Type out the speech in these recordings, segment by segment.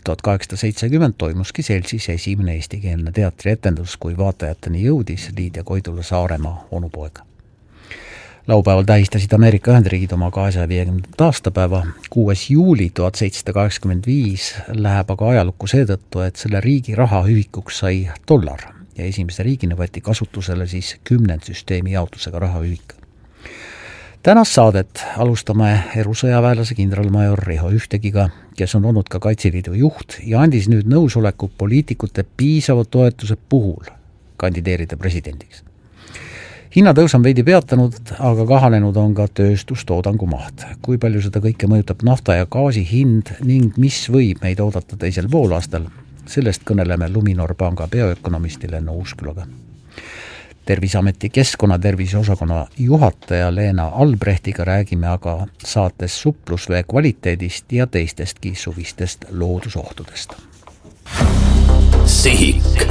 1870 toimuski Seltsis esimene eestikeelne teatrietendus, kui vaatajateni jõudis Liidia Koidula Saaremaa onupoeg. Laupäeval tähistasid Ameerika Ühendriigid oma 250. aastapäeva. 6. juuli 1785 läheb aga ajalukku seetõttu, et selle riigi rahahüvikuks sai $, ja esimese riigina võeti kasutusele siis 10 süsteemi jaotusega rahahüvik. Tänast saadet alustame erusõjaväelase kindralmajor Riho Ühtegiga, kes on olnud ka Kaitseliidu juht ja andis nüüd nõusoleku poliitikute piisava toetuse puhul kandideerida presidendiks. Hinnatõus on veidi peatanud, aga kahanenud on ka tööstustoodangu maht. Kui palju seda kõike mõjutab nafta ja gaasi hind ning mis võib meid oodata teisel poolaastal, sellest kõneleme Luminor Panga bioökonomisti Lenno Uuskülaga. Terviseameti keskkonnatervise osakonna juhataja Leena Albrechtiga räägime aga saates suplusvee kvaliteedist ja teistestki suvistest loodusohtudest. Sihik.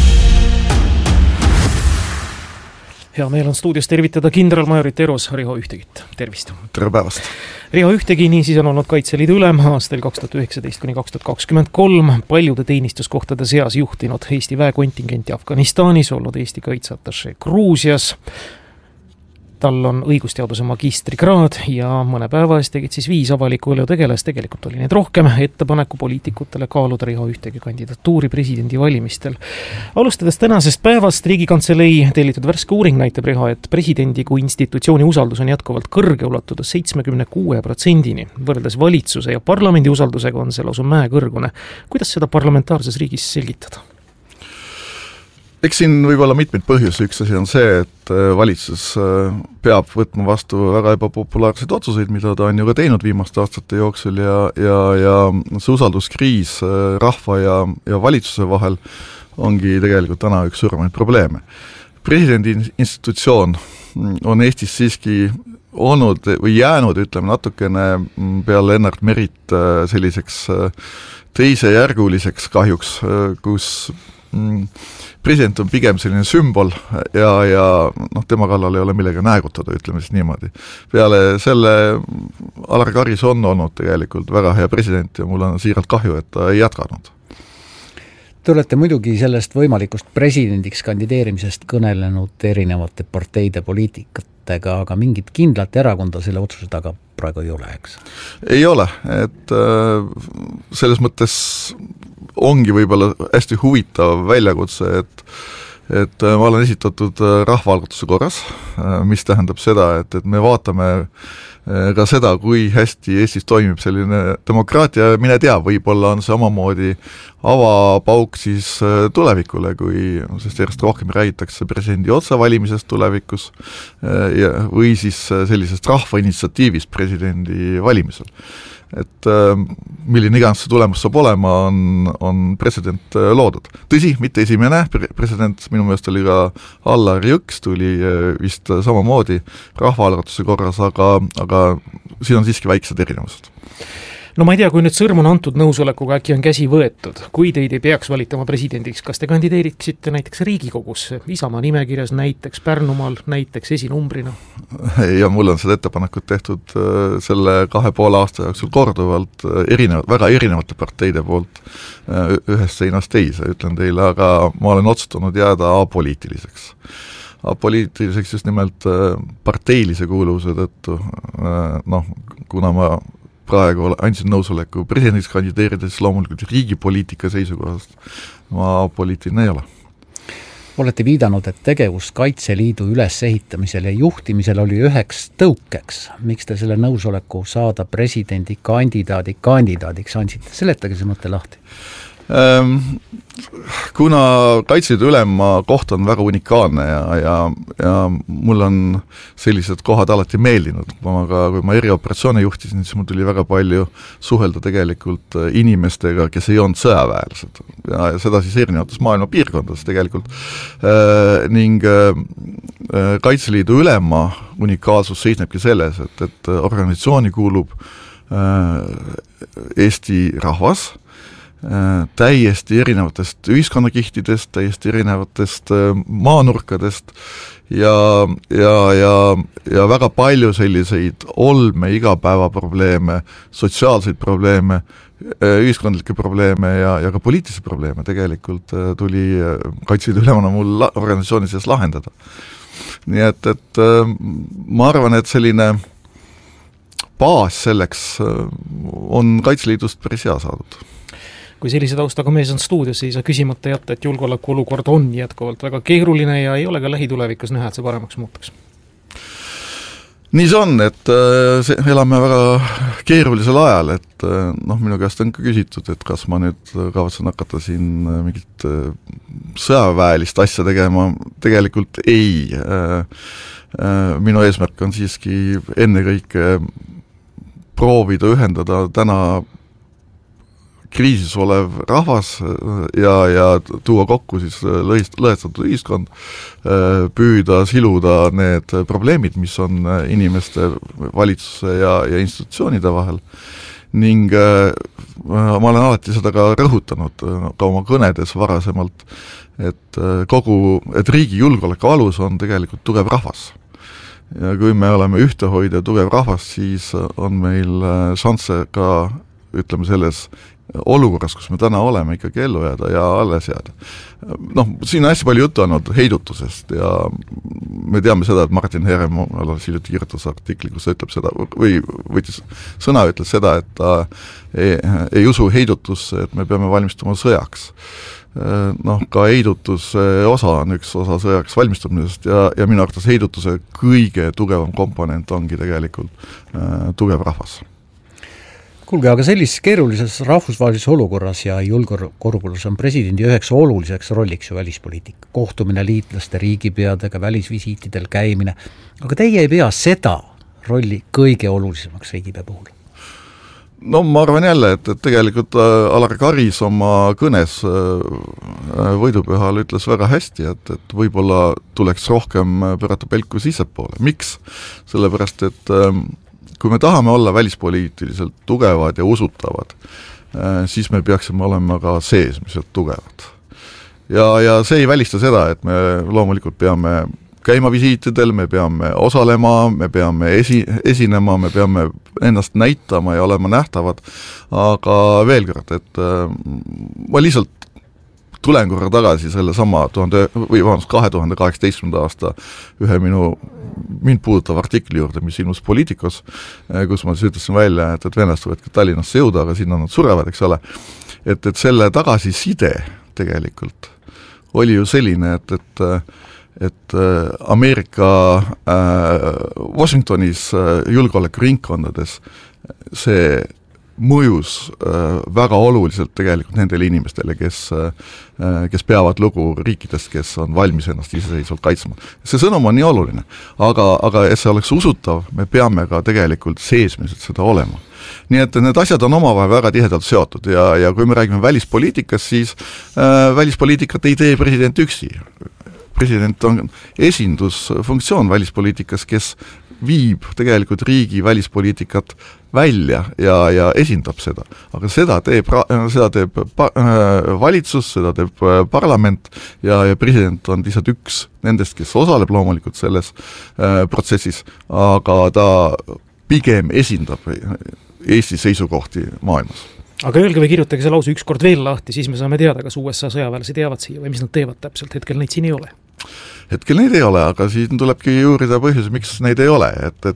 Hea meel on stuudios tervitada kindralmajorit Eros Riho Ühtegit. Tervist! Tere päevast! Riho Ühtegi niisiis on olnud Kaitseliidu ülem aastal 2019–2023, paljude teenistuskohtade seas juhtinud Eesti väekontingenti Afganistanis, olnud Eesti kaitseatašee Gruusias. Tal on õigusteaduse magistrikraad ja mõne päeva eest tegid siis 5 avaliku elu tegelast, tegelikult oli neid rohkem, ettepaneku poliitikutele kaaluda Riho Ühtegi kandidatuuri presidendi valimistel. Alustades tänasest päevast, Riigikantselei tellitud värske uuring näitab Riho, et presidendi kui institutsiooni usaldus on jätkuvalt kõrge, ulatudes 76%-ni. Võrreldes valitsuse ja parlamendi usaldusega on see lausa mäekõrgune. Kuidas seda parlamentaarses riigis selgitada? Eks siin võib olla mitmeid põhjusi. Üks asi on see, et valitsus peab võtma vastu väga ebapopulaarseid otsuseid, mida ta on ju ka teinud viimaste aastate jooksul ja see usalduskriis rahva ja valitsuse vahel ongi tegelikult täna üks suuremaid probleeme. Presidendi institutsioon on Eestis siiski olnud või jäänud, ütleme natukene peale Lennart Merit selliseks teisejärguliseks kahjuks, kus president on pigem selline sümbol ja tema kallal ei ole millega näägutada, ütleme siis niimoodi. Peale selle Alar Karis on olnud tegelikult väga hea president ja mul on siiralt kahju, et ta ei jätkanud. Te olete muidugi sellest võimalikust presidendiks kandideerimisest kõnelenud erinevate parteide poliitikatega, aga mingit kindlat erakonda selle otsuse taga praegu ei ole, eks? Ei ole, et selles mõttes ongi võib-olla hästi huvitav väljakutse, et ma olen esitatud rahvaalgatuse korras, mis tähendab seda, et me vaatame ka seda, kui hästi Eestis toimib selline demokraatia, mine tea, võib-olla on see omamoodi avapauk siis tulevikule, sest järjest rohkem räägitakse presidendi otsevalimisest tulevikus või siis sellisest rahvainitsiatiivist presidendi valimisel. Et milline iganes see tulemus saab olema, on president loodud. Tõsi, mitte esimene president, minu meelest oli ka Allar Jõks, tuli vist samamoodi rahvaalgatuse korras, aga siin on siiski väiksed erinevused. No ma ei tea, kui nüüd sõrm on antud nõusolekuga, äkki on käsi võetud. Kui teid ei peaks valitama presidendiks, kas te kandideeriksite näiteks Riigikogusse, Isamaa nimekirjas näiteks Pärnumaal, näiteks esinumbrina? Ja mul on seda ettepanekut tehtud selle 2,5 aasta jooksul korduvalt väga erinevate parteide poolt ühest seinast teise, ütlen teile, aga ma olen otsustanud jääda apoliitiliseks. Apoliitiliseks just nimelt parteilise kuuluvuse tõttu, kuna ma praegu andsin nõusoleku presidendiks kandideerides loomulikult riigipoliitika seisukohast. Ma poliitiline ei ole. Olete viidanud, et tegevus Kaitseliidu ülesehitamisel ja juhtimisel oli üheks tõukeks. Miks te selle nõusoleku saada presidendi kandidaadiks andsite? Seletage see mõte lahti. Kuna Kaitseliidu ülema koht on väga unikaalne ja mul on sellised kohad alati meeldinud. Kui ma erioperatsioone juhtisin, siis mul tuli väga palju suhelda tegelikult inimestega, kes ei olnud sõjaväelased. Ja seda siis erinevates maailma piirkondades tegelikult. Ning Kaitseliidu ülema unikaalsus seisnebki selles, et organisatsiooni kuulub Eesti rahvas, täiesti erinevatest ühiskonnakihtidest, täiesti erinevatest maanurkadest ja väga palju selliseid olme, igapäevaprobleeme, sotsiaalseid probleeme ühiskondlikke probleeme ja ka poliitilisi probleeme tegelikult tuli Kaitseliidu ülemana mul organisatsiooni sees lahendada. Nii et ma arvan, et selline baas selleks on Kaitseliidust päris hea saadud. Kui sellise taustaga mees on stuudios, ei saa küsimata jätta, et julgeoleku olukord on jätkuvalt väga keeruline ja ei ole ka lähitulevikus näha, et see paremaks muutuks. Nii see on, et elame väga keerulisel ajal, et minu käest on ka küsitud, et kas ma nüüd kavatsen hakata siin mingit sõjaväelist asja tegema, tegelikult ei. Minu eesmärk on siiski ennekõike proovida ühendada täna kriisis olev rahvas ja tuua kokku siis lõhestatud ühiskond, püüda siluda need probleemid, mis on inimeste, valitsuse ja institutsioonide vahel. Ning ma olen alati seda ka rõhutanud ka oma kõnedes varasemalt, et riigi julgeoleku alus on tegelikult tugev rahvas. Ja kui me oleme ühtehoid ja tugev rahvas, siis on meil šansse ka, ütleme selles olukorras, kus me täna oleme, ikkagi ellu jääda ja alles jääda. Siin on hästi palju juttu olnud heidutusest ja me teame seda, et Martin Herem hiljuti kirjutas artikli, kus ütleb seda, või võttis sõna, ütles seda, et ta ei usu heidutusse, et me peame valmistuma sõjaks. Ka heidutuse osa on üks osa sõjaks valmistumisest ja minu arvates heidutuse kõige tugevam komponent ongi tegelikult tugev rahvas. Kuulge, aga sellises keerulises rahvusvahelises olukorras ja julgeolekuolukorras on presidendi üheks oluliseks rolliks ju välispoliitika. Kohtumine liitlaste riigipeadega, välisvisiitidel käimine. Aga teie ei pea seda rolli kõige olulisemaks riigipea puhul? Ma arvan jälle, et tegelikult Alar Karis oma kõnes võidupühal ütles väga hästi, et võib-olla tuleks rohkem pöörata pelku sissepoole. Miks? Sellepärast, et kui me tahame olla välispoliitiliselt tugevad ja usutavad, siis me peaksime olema ka seesmiselt tugevad. Ja see ei välista seda, et me loomulikult peame käima visiitidel, me peame osalema, me peame esinema, me peame ennast näitama ja olema nähtavad, aga veel kord, et ma lihtsalt tulen korra tagasi selle sama 2018. aasta ühe mind puudutav artikli juurde, mis ilmus Poliitikos, kus ma siis ütlesin välja, et venelast võivad ka Tallinnasse jõuda, aga sinna nad surevad, eks ole. Et selle tagasiside tegelikult oli ju selline, et Ameerika Washingtonis julgeolekuringkondades see mõjus väga oluliselt tegelikult nendele inimestele, kes peavad lugu riikidest, kes on valmis ennast iseseisvalt kaitsma. See sõnum on nii oluline, aga et see oleks usutav, me peame ka tegelikult seesmiselt seda olema. Nii et need asjad on omavahel väga tihedalt seotud ja kui me räägime välispoliitikast, siis välispoliitikat ei tee president üksi. President on esindusfunktsioon välispoliitikas, kes viib tegelikult riigi välispoliitikat välja ja esindab seda. Aga seda teeb valitsus, seda teeb parlament ja president on lihtsalt üks nendest, kes osaleb loomulikult selles protsessis, aga ta pigem esindab Eesti seisukohti maailmas. Aga öelge või kirjutage see lause ükskord veel lahti, siis me saame teada, kas USA sõjaväelased jäävad siia või mis nad teevad täpselt, hetkel neid siin ei ole. Hetkel neid ei ole, aga siin tulebki juurida põhjus, miks neid ei ole.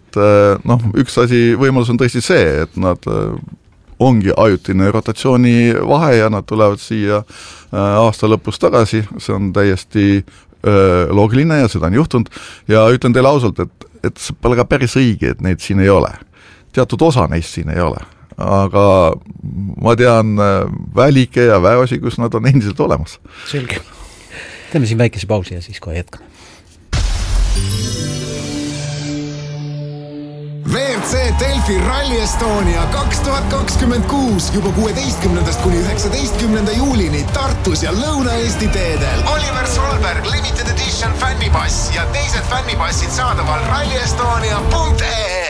Üks võimalus on tõesti see, et nad ongi ajutine rotatsiooni vahe ja nad tulevad siia aasta lõpus tagasi, see on täiesti loogiline ja seda on juhtunud ja ütlen teile ausalt, et see pole ka päris õige, et neid siin ei ole. Teatud osa neist siin ei ole, aga ma tean väliike ja väeosi, kus nad on endiselt olemas. Selge. Teeme siin väikese pausi ja siis kohe jätkame. WRC Delfi Rally Estonia 2026 juba 16. kuni 19. juulini Tartus ja Lõuna-Eesti teedel. Oliver Solberg Limited Edition fännipass ja teised fännipassid saadaval rallyestonia.ee.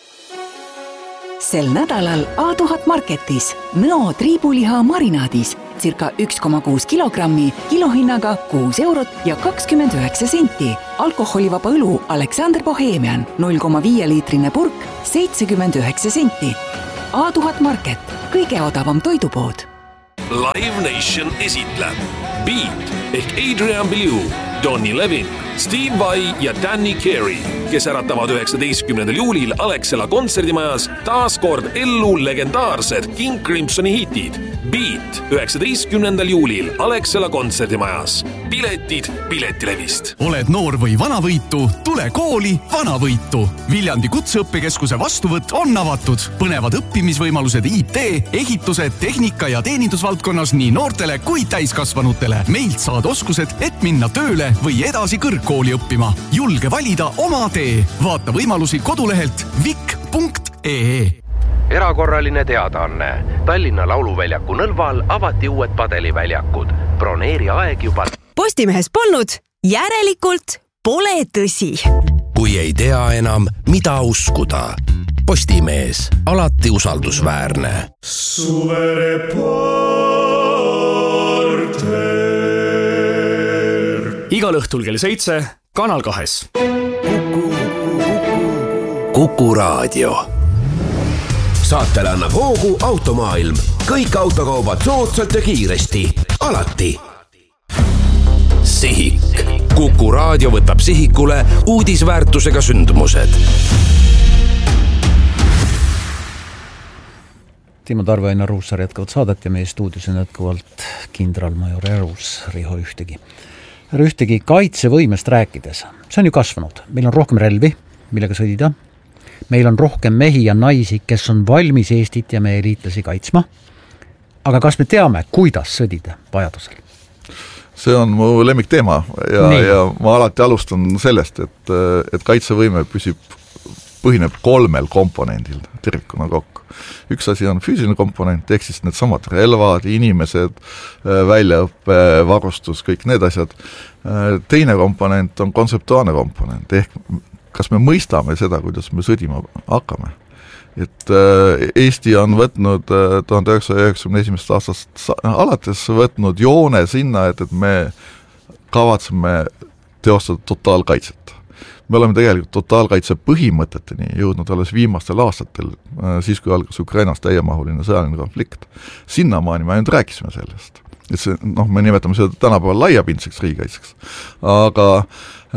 Sel nädalal A1000 Marketis Nõo triibuliha marinaadis circa 1,6 kilogrammi kilohinnaga 6 eurot ja 29 senti. Alkoholivaba õlu Alexander Bohemian 0,5 liitrine purk 79 senti. A1000 Market, kõige odavam toidupood. Live Nation esitleb Beat ehk Adrian Belew, Donny Levin, Steve Vai ja Danny Carey, kes äratavad 19. juulil Alexela kontserdimajas taas kord ellu legendaarsed King Crimsoni hitid. Beat 19. juulil Alexela kontserdimajas. Piletid Piletilevist. Oled noor või vanavõitu, tule kooli Vanavõitu. Viljandi kutseõppekeskuse vastuvõtt on avatud. Põnevad õppimisvõimalused IT, ehitused, tehnika ja teenindusvaldkonnas nii noortele kui täiskasvanutele. Meilt saad oskused, et minna tööle või edasi kõrgkooli õppima. Julge valida oma tee. Vaata võimalusi kodulehelt vik.ee. Erakorraline teadaanne. Tallinna Lauluväljaku nõlval avati uued padeliväljakud. Broneeri aeg juba. Postimehes polnud, järelikult pole tõsi. Kui ei tea enam, mida uskuda. Postimees, alati usaldusväärne. Suvereporter. Igal õhtul kell 7, Kanal 2. Kuku Raadio. Saatele annab hoogu Automaailm. Kõik autokaubad soodsalt ja kiiresti. Alati. Sihik. Kuku Raadio võtab sihikule uudisväärtusega sündmused. Timo Tarve ja Ainar Ruussaar jätkavad saadet ja meie stuudios on jätkuvalt kindralmajor Erus Riho Ühtegi. Ühtegi kaitsevõimest rääkides. See on ju kasvanud. Meil on rohkem relvi, millega sõdida. Meil on rohkem mehi ja naisi, kes on valmis Eestit ja meie liitlasi kaitsma. Aga kas me teame, kuidas sõdida vajadusel? See on mu lemmikteema ja ma alati alustan sellest, et kaitsevõime põhineb 3 komponendil tervikuna kokku. Üks asi on füüsiline komponent, ehk siis need samad relvad, inimesed, väljaõppe, varustus, kõik need asjad. Teine komponent on kontseptuaalne komponent, ehk kas me mõistame seda, kuidas me sõdima hakkame. Et Eesti on võtnud 1991. aastast alates võtnud joone sinna, et me kavatseme teostada totaalkaitset. Me oleme tegelikult totaalkaitse põhimõteteni jõudnud alles viimastel aastatel, siis kui algas Ukrainas täiemahuline sõjaline konflikt. Sinnamaani me ainult rääkisime sellest. Et see, me nimetame seda tänapäeval laiapindseks riigikaitseks. Aga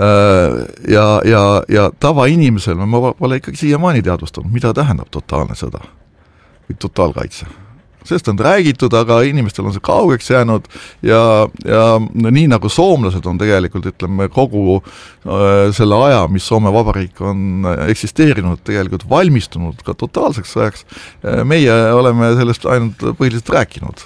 ja tavainimesel me pole ikkagi siiamaani teadvustanud, mida tähendab totaalne sõda või totaalkaitse. Sellest on räägitud, aga inimestel on see kaugeks jäänud ja nii nagu soomlased on tegelikult, ütleme, kogu selle aja, mis Soome Vabariik on eksisteerinud, tegelikult valmistunud ka totaalseks sõjaks, meie oleme sellest ainult põhiliselt rääkinud.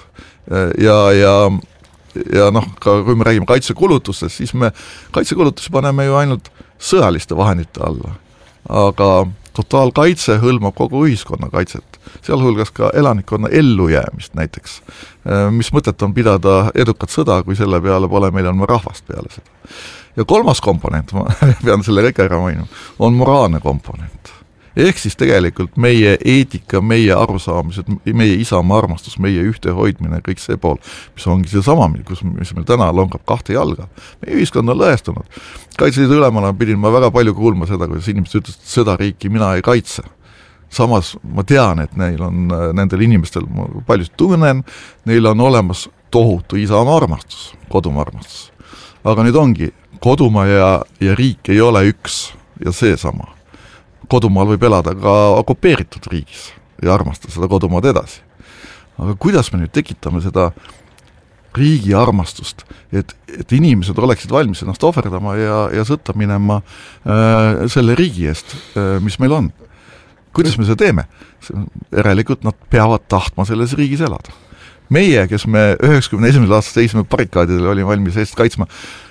Ja ka kui me räägime kaitsekulutustest, siis me kaitsekulutusi paneme ju ainult sõjaliste vahendite alla. Aga totaalkaitse hõlmab kogu ühiskonna kaitset, sealhulgas ka elanikkonna ellujäämist näiteks. Mis mõtet on pidada edukat sõda, kui selle peale pole meil on rahvast peale seda. Ja 3. komponent, ma pean selle kõik ära mainima, on moraalne komponent. Ehk siis tegelikult meie eetika, meie arusaamised, meie isamaa armastus, meie ühtehoidmine, kõik see pool, mis ongi see sama, mis meil täna longab 2 jalga. Meie ühiskond on lõhestunud. Kaitseliidu ülemana pidin ma väga palju kuulma seda, kuidas inimesed ütlesid, et seda riiki mina ei kaitse. Samas ma tean, et nendel inimestel, ma paljusid tunnen, neil on olemas tohutu isamaa armastus, kodumaa armastus. Aga nüüd ongi, kodumaa ja riik ei ole üks ja see sama. Kodumaal võib elada ka okupeeritud riigis ja armastada seda kodumaad edasi. Aga kuidas me nüüd tekitame seda riigi armastust, et inimesed oleksid valmis ennast ohverdama ja sõtta minema selle riigi eest, mis meil on? Kuidas me seda teeme? Järelikult nad peavad tahtma selles riigis elada. Meie, kes me 91. aastast seisime barrikaadidel, olime valmis eest kaitsma,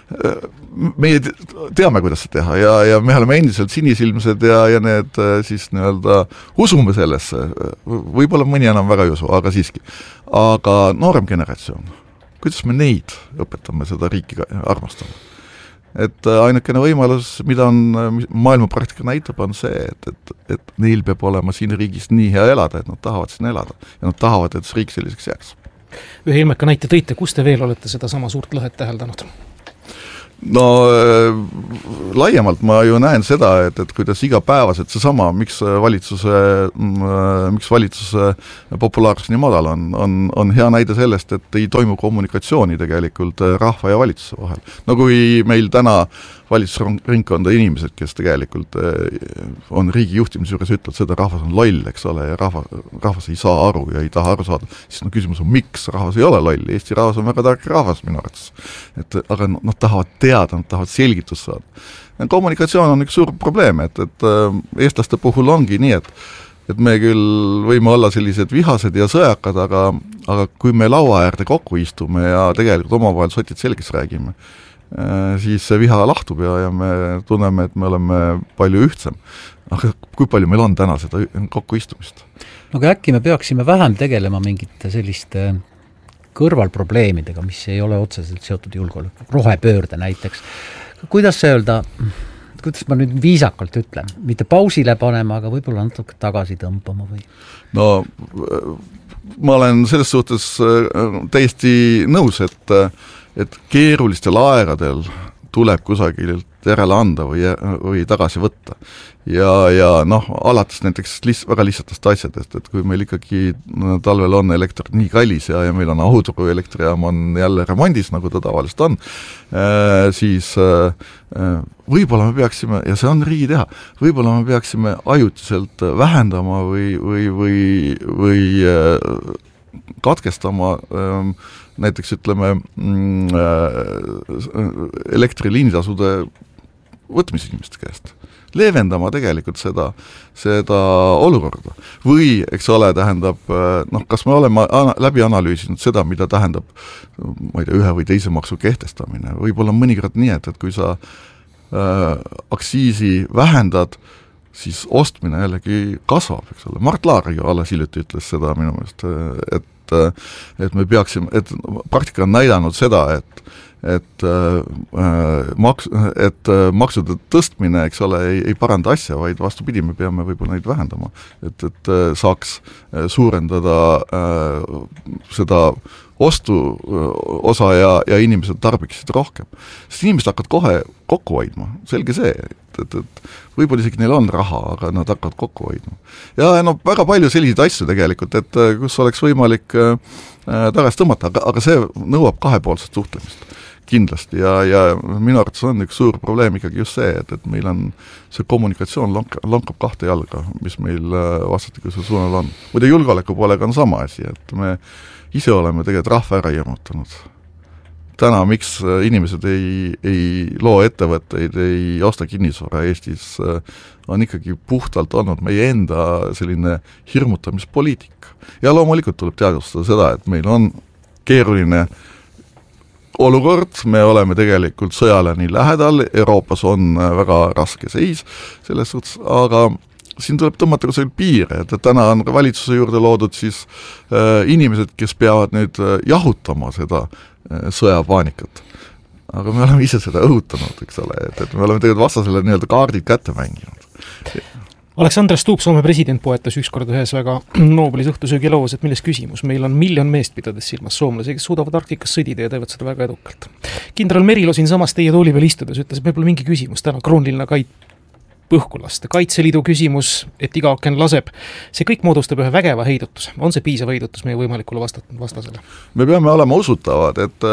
meie teame, kuidas seda teha ja me oleme endiselt sinisilmsed ja need siis usume sellesse. Võib-olla mõni enam väga ei usu, aga siiski. Aga noorem generatsioon, kuidas me neid õpetame seda riiki armastama? Et ainukene võimalus, mida on maailma praktika näitab, on see, et neil peab olema siin riigis nii hea elada, et nad tahavad siin elada ja nad tahavad, et see riik selliseks jääks. Ühe ilmeka näite tõite, kus te veel olete seda sama suurt lõhet täheldanud? No laiemalt ma ju näen seda, et kuidas igapäevaselt seesama, miks valitsuse populaarsus nii madal on hea näide sellest, et ei toimu kommunikatsiooni tegelikult rahva ja valitsuse vahel. No kui meil täna valitsusringkonda inimesed, kes tegelikult on riigi juhtimise juures ütlevad seda, rahvas on loll, eks ole, ja rahvas ei saa aru ja ei taha aru saada, siis küsimus on, miks rahvas ei ole loll. Eesti rahvas on väga tark rahvas minu arvates. Aga nad tahavad teada, nad tahavad selgitust saada. Kommunikatsioon on üks suur probleem, et eestlaste puhul ongi nii, et me küll võime olla sellised vihased ja sõjakad, aga kui me laua äärde kokku istume ja tegelikult omavahel sotid selgeks räägime, siis see viha lahtub ja me tunneme, et me oleme palju ühtsem. Aga kui palju meil on täna seda kokku istumist? No aga äkki me peaksime vähem tegelema mingite selliste kõrvalprobleemidega, mis ei ole otseselt seotud julgeoleku, rohepöörde näiteks. Kuidas ma nüüd viisakalt ütlen, mitte pausile panema, aga võib-olla natuke tagasi tõmbama või? No ma olen selles suhtes täiesti nõus, et keerulistel aegadel tuleb kusagilt järele anda või tagasi võtta. Ja alates näiteks väga lihtsatest asjadest, et kui meil ikkagi talvel on elekter nii kallis ja meil on Ahuturu elektrijaam on jälle remondis, nagu ta tavaliselt on, siis võib-olla me peaksime, ja see on riigi teha, võib-olla me peaksime ajutiselt vähendama või katkestama näiteks ütleme elektriliinitasude võtmise inimeste käest. Leevendama tegelikult seda olukorda. Või, eks ole, tähendab, kas me oleme läbi analüüsinud seda, mida tähendab, ma ei tea, ühe või teise maksu kehtestamine. Võib-olla mõnikord nii, et kui sa aksiisi vähendad, siis ostmine jällegi kasvab, eks ole. Mart Laar ju alles hiljuti ütles seda minu meelest, et me peaksime, et praktika on näidanud seda, et maksude tõstmine, eks ole, ei paranda asja, vaid vastupidi, me peame võib-olla neid vähendama, et saaks suurendada seda ostu osa ja inimesed tarbiksid rohkem. Sest inimesed hakkavad kohe kokku hoidma, selge see, et võib-olla isegi neil on raha, aga nad hakkavad kokku hoidma. Ja väga palju selliseid asju tegelikult, et kus oleks võimalik tagasi tõmmata, aga see nõuab kahepoolset suhtlemist. Kindlasti ja minu arvates on üks suur probleem ikkagi just see, et meil on see kommunikatsioon lonkab kahte jalga, mis meil vastatikuse suunal on. Muide julgeoleku poolega on sama asi, et me ise oleme tegelikult rahva ära hirmutanud. Täna, miks inimesed ei loo ettevõtteid, ei osta kinnisvara Eestis, on ikkagi puhtalt olnud meie enda selline hirmutamispoliitika. Ja loomulikult tuleb teadvustada seda, et meil on keeruline olukord, me oleme tegelikult sõjale nii lähedal, Euroopas on väga raske seis selles suhtes, aga siin tuleb tõmmata ka selle piire, et täna on valitsuse juurde loodud siis inimesed, kes peavad nüüd jahutama seda sõjapaanikat. Aga me oleme ise seda õhutanud, eks ole, et me oleme tegelikult vastasele nii-öelda kaardid kätte mänginud. Aleksandr Stubb, Soome president, poetas ükskord ühes väga noobelis õhtusöögiloos, et milles küsimus. Meil on 1 miljon meest pidades silmas soomlasi, kes suudavad Arktikas sõdida ja teevad seda väga edukalt. Kindral Merilo siin samas teie tooli peal istudes ütles, et meil pole mingi küsimus täna krooniline õhku lasta. Kaitseliidu küsimus, et iga aken laseb, see kõik moodustab ühe vägeva heidutuse. On see piisav heidutus meie võimalikule vastasele? Me peame olema usutavad, et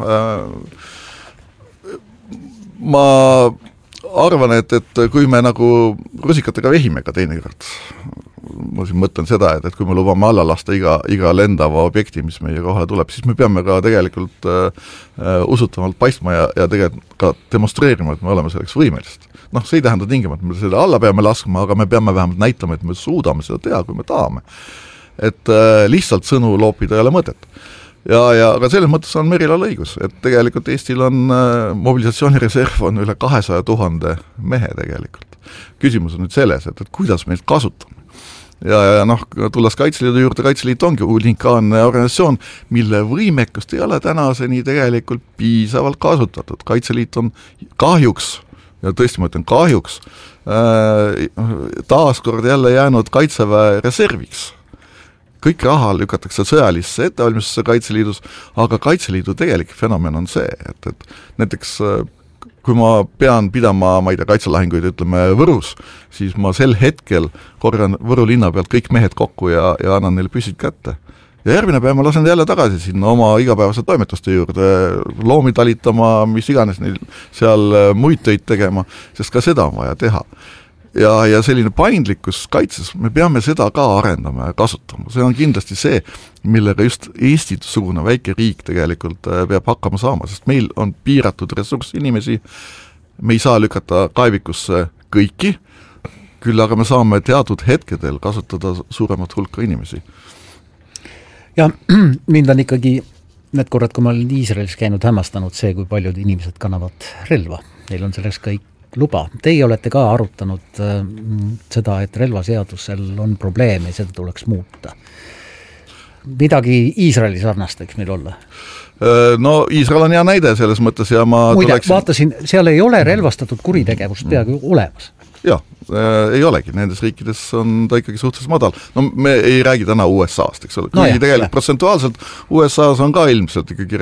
ma arvan, et kui me nagu rusikatega vehime ka teinekord, ma siin mõtlen seda, et kui me lubame alla lasta iga lendava objekti, mis meie kohale tuleb, siis me peame ka tegelikult usutavalt paistma ja tegelikult ka demonstreerima, et me oleme selleks võimelised. See ei tähenda tingimata, et me selle alla peame laskma, aga me peame vähemalt näitama, et me suudame seda teha, kui me tahame. Et lihtsalt sõnu loopida ei ole mõtet. Aga selles mõttes on Merilal õigus, et tegelikult Eestil on mobilisatsioonireserv on üle 200 000 mehe tegelikult. Küsimus on nüüd selles, et kuidas me neid kasutame. Ja tulles Kaitseliidu juurde, Kaitseliit ongi unikaalne organisatsioon, mille võimekust ei ole tänaseni tegelikult piisavalt kasutatud. Kaitseliit on kahjuks, ja tõesti ma ütlen kahjuks, taaskord jälle jäänud Kaitseväe reserviks. Kõik raha lükatakse sõjalisse ettevalmistusse Kaitseliidus, aga Kaitseliidu tegelik fenomen on see, et näiteks kui ma pean pidama, ma ei tea, kaitselahinguid, ütleme Võrus, siis ma sel hetkel korjan Võru linna pealt kõik mehed kokku ja annan neile püsid kätte. Ja järgmine päev ma lasen jälle tagasi sinna oma igapäevase toimetuste juurde, loomi talitama, mis iganes neil seal muid töid tegema, sest ka seda on vaja teha. Ja selline paindlikkus kaitses, me peame seda ka arendama ja kasutama. See on kindlasti see, millega just Eesti-sugune väike riik tegelikult peab hakkama saama, sest meil on piiratud ressurss inimesi, me ei saa lükata kaevikusse kõiki, küll aga me saame teatud hetkedel kasutada suuremat hulka inimesi. Ja mind on ikkagi need korrad, kui ma olen Iisraelis käinud, hämmastanud see, kui paljud inimesed kannavad relva. Neil on selleks kõik luba. Teie olete ka arutanud seda, et relvaseadusel on probleeme ja seda tuleks muuta. Midagi Iisraeli sarnast võiks meil olla? No Iisrael on hea näide selles mõttes ja ma muide, vaatasin, seal ei ole relvastatud kuritegevust peaaegu olemas. Jah, ei olegi, nendes riikides on ta ikkagi suhteliselt madal. No me ei räägi täna USA-st, eks ole, kuigi tegelikult protsentuaalselt USA-s on ka ilmselt ikkagi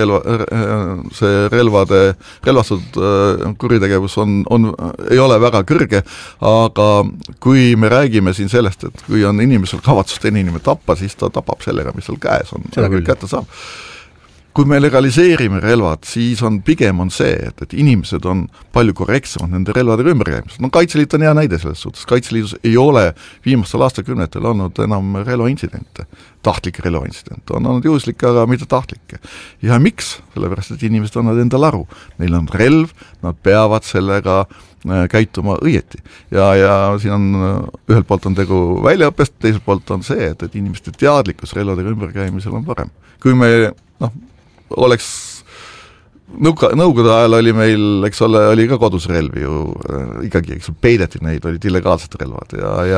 relvastatud kuritegevus ei ole väga kõrge, aga kui me räägime siin sellest, et kui on inimesel kavatsus teine inimene tappa, siis ta tapab sellega, mis seal käes on, kätte saab. Kui me legaliseerime relvad, siis pigem on see, et inimesed on palju korrektsemad nende relvadega ümberkäimised. No Kaitseliit on hea näide selles suhtes. Kaitseliidus ei ole viimastel aastakümnetel olnud enam relvaintsidente, tahtlikke relvaintsidente. On olnud juhuslikke, aga mitte tahtlikke. Ja miks? Sellepärast, et inimesed on nad endal aru. Neil on relv, nad peavad sellega käituma õieti. Ja siin on, ühelt poolt on tegu väljaõppest, teiselt poolt on see, et inimeste teadlikkus relvadega ümberkäimisel on parem. Kui me, oleks nõukogude ajal oli meil, eks ole, oli ka kodus relvi ju ikkagi, eks peideti neid, olid illegaalsed relvad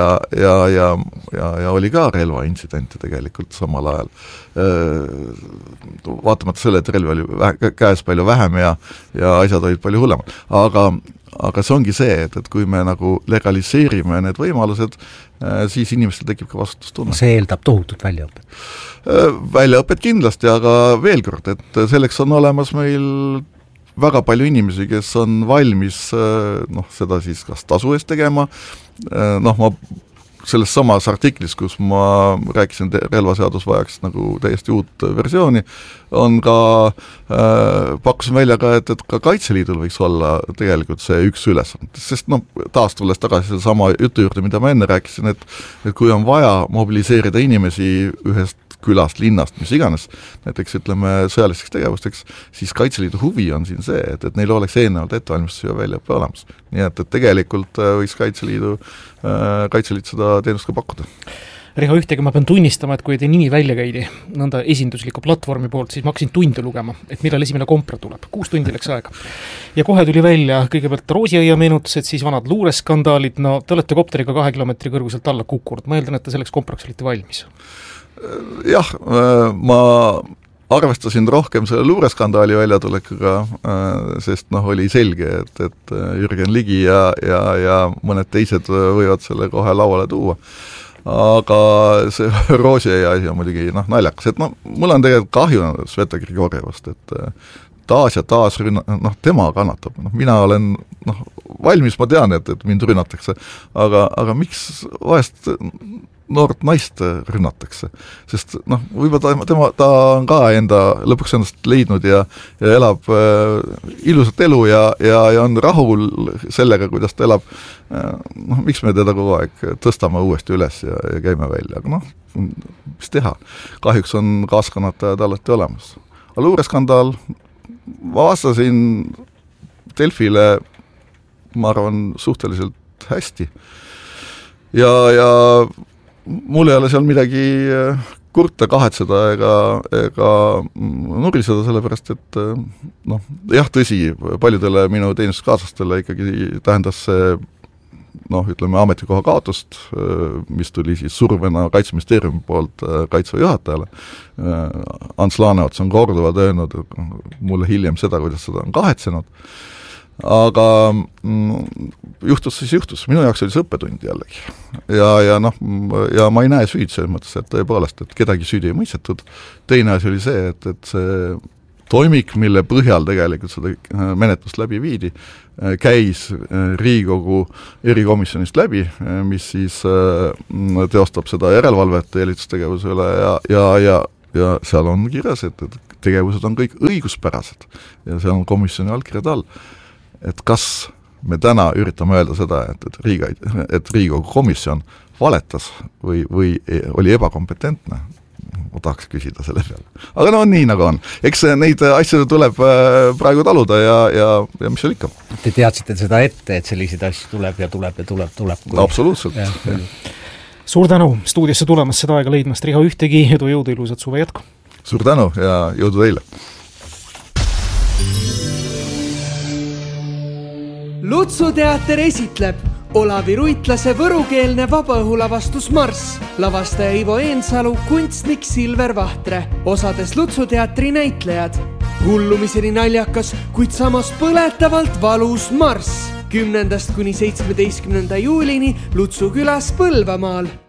ja oli ka relvaintsidente tegelikult samal ajal. Vaatamata selle, et relvi oli käes palju vähem ja asjad olid palju hullemad. Aga see ongi see, et kui me nagu legaliseerime need võimalused, siis inimestel tekib ka vastutustunne. See eeldab tohutut väljaõpet. Väljaõpet kindlasti, aga veel kord, et selleks on olemas meil väga palju inimesi, kes on valmis seda siis kas tasu eest tegema. Ma selles samas artiklis, kus ma rääkisin, relvaseadus vajaks nagu täiesti uut versiooni, on ka, pakkusin välja ka, et ka Kaitseliidul võiks olla tegelikult see üks ülesand. Sest taas tulles tagasi selle sama jutu juurde, mida ma enne rääkisin, et kui on vaja mobiliseerida inimesi ühest külast, linnast, mis iganes, näiteks ütleme sõjalisteks tegevusteks, siis Kaitseliidu huvi on siin see, et neil oleks eelnevalt ettevalmistus ja väljaõppe olemas. Nii et tegelikult võiks Kaitseliit seda teenust ka pakkuda. Riho, ühtegi ma pean tunnistama, et kui te nimi välja käidi nõnda esindusliku platvormi poolt, siis ma hakkasin tunde lugema, et millal esimene kompra tuleb. 6 tundi läks aega. Ja kohe tuli välja kõigepealt Roosiõia meenutused, siis vanad luureskandaalid. No te olete kopteriga 2 kilomeetri kõrguselt alla kukkunud. Ma eeldan, et te selleks kompraks olite valmis. Jah, ma arvestasin rohkem selle luureskandaali väljatulekuga, sest oli selge, et Jürgen Ligi ja mõned teised võivad selle kohe lauale tuua. Aga see Roosiõia asi on muidugi naljakas, et mul on tegelikult kahju Sveta Grigorjevast, et taas ja taas tema kannatab. Mina olen valmis, ma tean, et mind rünnatakse, aga miks vahest noort naist rünnatakse, sest võib-olla ta on ka lõpuks ennast leidnud ja elab ilusat elu ja on rahul sellega, kuidas ta elab. Miks me teda kogu aeg tõstame uuesti üles ja käime välja, aga mis teha? Kahjuks on kaaskannatajad alati olemas. Aga luureskandaal, ma vastasin Delfile, ma arvan, suhteliselt hästi ja mul ei ole seal midagi kurta, kahetseda ega nuriseda, sellepärast, et jah, tõsi, paljudele minu teenistuskaaslastele ikkagi tähendas see ütleme ametikoha kaotust, mis tuli siis survena Kaitseministeeriumi poolt Kaitseväe juhatajale. Ants Laaneots on korduvalt öelnud mulle hiljem seda, kuidas seda on kahetsenud. Aga juhtus. Minu jaoks oli see õppetund jällegi. Ja ma ei näe süüd selles mõttes, et tõepoolest, et kedagi süüdi ei mõistetud. Teine asi oli see, et see toimik, mille põhjal tegelikult seda menetlust läbi viidi, käis Riigikogu erikomisjonist läbi, mis siis teostab seda järelevalvet jälitustegevuse üle ja seal on kirjas, et tegevused on kõik õiguspärased ja seal on komisjoni allkirjad all. Et kas me täna üritame öelda seda, et Riigikogu komisjon valetas või oli ebakompetentne? Ma tahaks küsida selle peale. Aga no nii nagu on. Eks neid asju tuleb praegu taluda ja mis seal ikka. Te teadsite seda ette, et selliseid asju tuleb. Absoluutselt. Suur tänu stuudiosse tulemast seda aega leidmast, Riho Ühtegi, jõudu ilusat suve jätku. Suur tänu ja jõudu teile. Lutsuteater esitleb Olavi Ruitlase võrukeelne vabaõhulavastus Marss, lavastaja Ivo Eensalu, kunstnik Silver Vahtre, osades Lutsuteatri näitlejad. Hullumiseni naljakas, kuid samas põletavalt valus Marss 10. kuni 17. juulini Lutsu külas Põlvamaal.